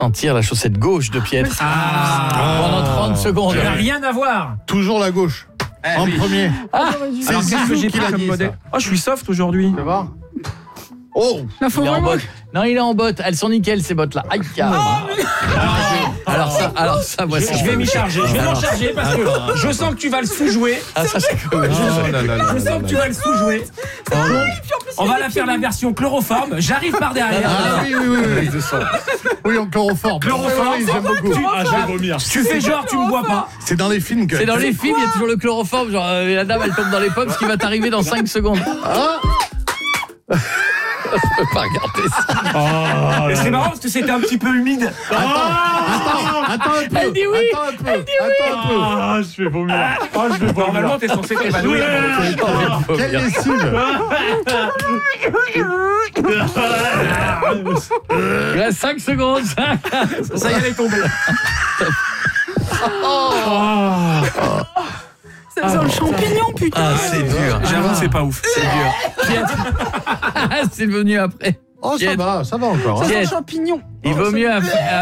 Sentir la chaussette gauche de Pietre. Pendant 30 secondes. Ça n'a rien à voir. Toujours la gauche. En premier. Alors qu'est-ce que j'ai pris comme modèle? Oh, je suis soft aujourd'hui. Ça va? Oh, Là, faut Il est en vraiment... botte. Non, il est en botte. Elles sont nickel ces bottes là. Aïe. Alors ça voici. Je vais m'y charger. Je vais m'en charger parce que je sens que tu vas le sous-jouer. Ah ça c'est cool. Je sens que tu vas le sous-jouer. On va la faire la version chloroforme. J'arrive par derrière. ah oui. Oui, en chloroforme. Chloroforme. Oui, j'aime beaucoup. Je vais vomir. Tu fais genre tu me vois pas. C'est dans les films que. C'est dans les films, il y a toujours le chloroforme, genre la dame elle tombe dans les pommes, ce qui va t'arriver dans 5 secondes. Je peux pas regarder ça. Et c'est marrant parce que c'était un petit peu humide. Attends un peu. Elle dit oui. Attends un peu. Ah, je vais vomir. Normalement t'es censé t'évanouir. Quelle lessive. Il reste 5 secondes. Ça y est, elle est tombée. Ça sent le champignon, putain. Ah, c'est dur. J'avoue, c'est pas ouf. C'est dur. Pietre. C'est venu après. Oh, ça va encore. Ça Hein. sent le champignon. Il vaut mieux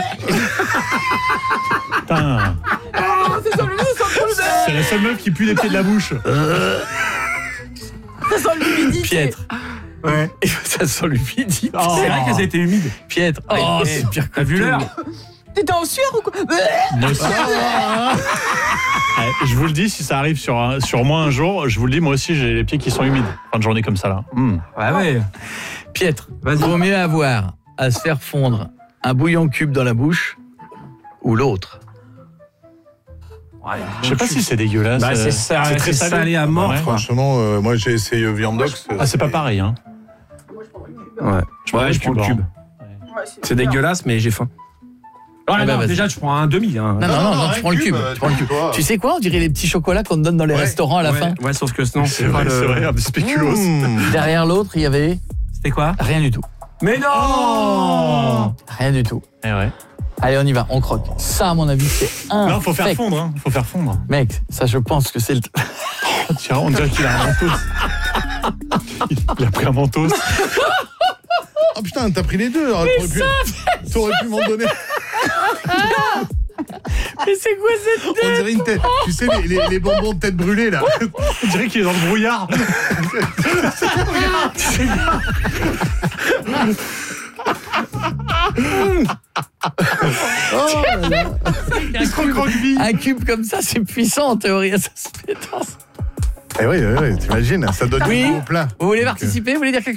Putain. C'est la seule meuf qui pue les pieds de la bouche. Ça sent l'humidité. Piètre. Ouais. Et ça sent l'humidité. C'est vrai qu'elles étaient humides. Piètre. Oh, c'est pire que T'as vu tout. l'heure? T'étais en sueur ou quoi? Moi aussi. Je vous le dis, si ça arrive sur moi un jour, je vous le dis, moi aussi j'ai les pieds qui sont humides. Fin de journée comme ça là. Ouais. Piètre. Vaut mieux avoir à se faire fondre un bouillon cube dans la bouche ou l'autre. Je sais pas si c'est dégueulasse. Bah, c'est ça, c'est très salé à mort. Ouais. Franchement, moi j'ai essayé Viandox. Ah, c'est pas pareil, hein. Ouais, je prends le cube. C'est dégueulasse, mais j'ai faim. Ah bah, vas-y. Déjà, tu prends un demi. Hein. Non, tu prends le cube. Tu prends le cube. Tu sais quoi? On dirait les petits chocolats qu'on te donne dans les restaurants à la fin. Ouais, sauf que non, C'est vrai, un spéculoos. Derrière l'autre, il y avait C'était quoi? rien du tout. Mais non! Rien du tout. Eh ouais. Allez, on y va, on croque. Ça, à mon avis, c'est un. Non, faut faire fondre, hein. Faut faire fondre. Mec, ça, je pense que c'est le. Tiens, on dirait qu'il a un mentos. Il a pris un mentos. Oh putain, t'as pris les deux. T'aurais pu m'en donner. Mais c'est quoi cette On dirait une tête. Tu sais, les bonbons de tête brûlée, là. On dirait qu'il est dans le brouillard. un cube comme ça, c'est puissant en théorie. Ça se pétasse. Eh oui, t'imagines, ça donne Oui. du goût au plat. Vous voulez participer? Vous voulez dire quelque chose?